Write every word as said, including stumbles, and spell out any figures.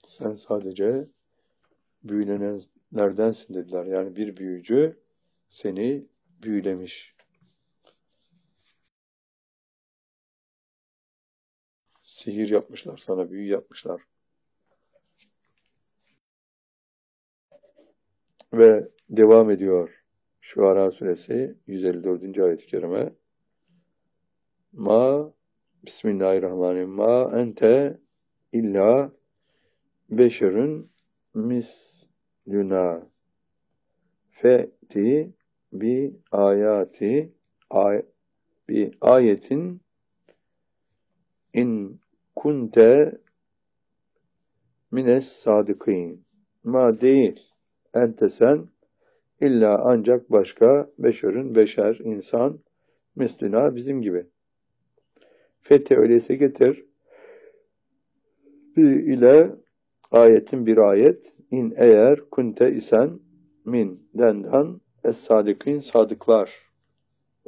Sen sadece büyülenenlerdensin dediler. Yani bir büyücü seni büyülemiş. Sihir yapmışlar sana, büyü yapmışlar. Ve devam ediyor Şuara suresi yüz elli dördüncü ayet-i kerime. Ma Bismillahirrahmanirrahim. Ma ente illa beşerun misluna fe'ti bi ayati ay, bi ayetin in kunte mines sadıkîn. Ma değil. Ente sen illa ancak başka beşerün beşer insan misluna bizim gibi. Fethi öyleyse getir. Bir ile ayetin bir ayet. İn eğer kunte isen min denden es-sadikin sadıklar